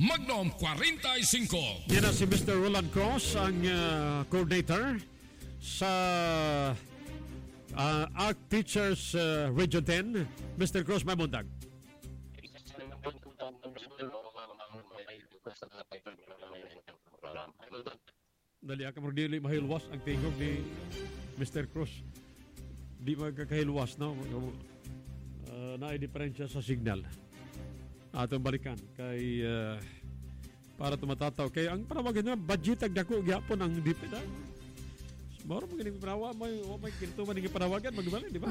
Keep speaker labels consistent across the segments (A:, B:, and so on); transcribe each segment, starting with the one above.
A: Magnum 45.
B: Yan na si Mr. Roland Cross, ang coordinator sa ARC Teachers Region 10. Mr. Cross, may mundag. Dali ka mo dili mahilwas ang tingog ni Mr. Cross. Di magkakahilwas, no? Naay diferensya sa signal. Atong balikan kay para tumatataw kay ang panawagan niya budget ag dako gyapon ang DepEd. Moro mo gining panawa may kinto man ning panawagan magbalik di ba?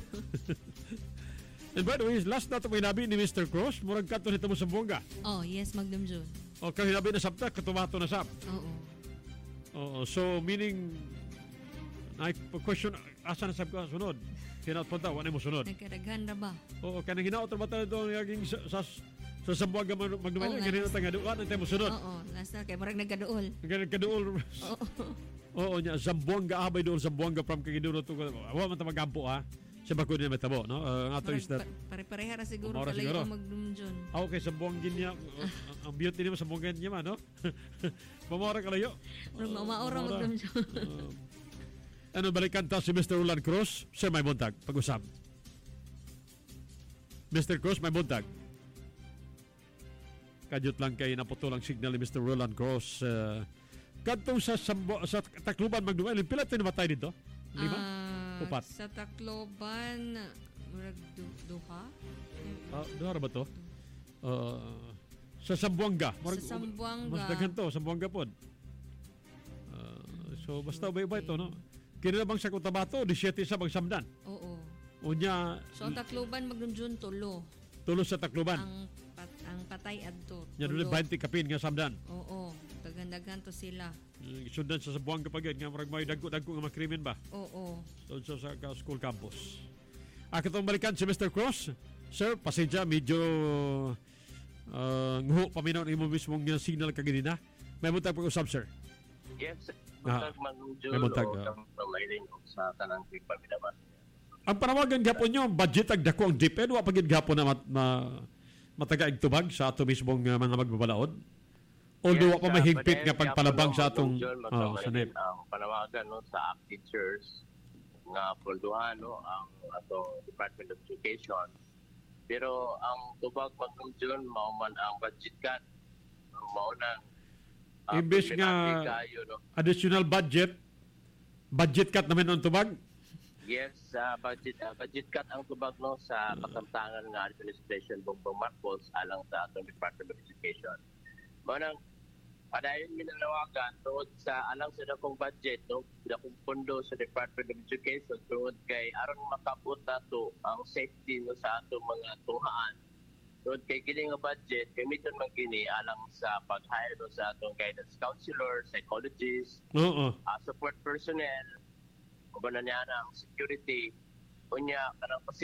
B: And by the way, last na ito may nabi ni Mr. Cross, murag kato nito mo sa Buanga.
C: Oh, yes, Magdam June.
B: O, kasi nabi na sabta, katumato na sab. Oo. So, meaning, question, asa na sab ka sunod? Kinapunta, wala mo sunod.
C: Nagkaraghan na ba?
B: Oo, kaya nang hinaot na ba tayo doon yung sa Sambuanga magdumay na, ganyan na tayo ang tayo mo sunod.
C: Oo, last na, kaya marag nagkaduol.
B: Nagkaduol. Oo, niya, Sambuanga, abay doon, Sambuanga from Kagiduro to, wala man tayo magampo, ha? Sa bako din matabo, no? Ato is that
C: pare-pareha ra siguro
B: kalayo
C: ang Magdumjon.
B: Okay, sa buwangin niya. Ang beauty niya sa buwangin niya man, no? Mamora kalayo.
C: Maora Magdumjon.
B: Ano balikan ta si Mr. Roland Cruz? Sir, may buntag. Pag-usap. Mr. Cruz, may buntag. Kadyot lang kay naputulang signal ni Mr. Roland Cruz. Kadtong sa Tacloban Magdumay, pila tayo namatay dito? 5? Upat.
C: Sa Tacloban, murag duha?
B: Duha ba to? Sa Sambuanga.
C: Sa Sambuanga.
B: Mas daghan to, Sambuanga po. So, basta ubay-ubay to, no? Kinilabang sa Cotabato, 17 sa Bagsamdan.
C: Oo.
B: Unya,
C: so, ang Tacloban, Magdumjon, tulo.
B: Tulo sa Tacloban.
C: Ang patay adto.
B: Yan doon 20 kapin nga Samdan.
C: Oo. Daghan-daghan to sila.
B: Sundan sa Sambuanga pagyan, nga marag may dagko-dagko nga makrimen ba?
C: Oo.
B: So, sa school campus. Akitong balikan si Mr. Cross. Sir, pasensya, medyo nguho paminaw na imo mismong signal kaganina. May muntag pag-usap, sir.
D: Yes, muntag
B: may muntag.
D: Sa tanang pagpapinaman.
B: Ang panawagan gapon nyo, budget ag dako ang DepEd, wa pagid gapon na matagaig tubag sa ato mismong mga magbabalaod. Although wa pa mahigpit nga pagpalabang sa atong sanip.
D: Ang panawagan no sa ARC Teachers nga ponduhan no ang atong Department of Education. Pero ang tubag Magdumjon mao man ang budget cut. Mao nang
B: imbes nga additional budget cut naman ang tubag.
D: Yes, budget cut ang tubag no sa kasamtangan nga administration Bongbong Marcos alang sa atong Department of Education. Manang padayon minanawagan tungod sa alang sa dakong budget no, dakong pondo sa Department of Education tungod kay aron makabot nato ang safety no sa atong mga tuhaan. Tungod kay kini nga budget gamiton man kini alang sa pag-hire no, sa atong guidance counselor, psychologist, support personnel, uban na niya ang security unya kanang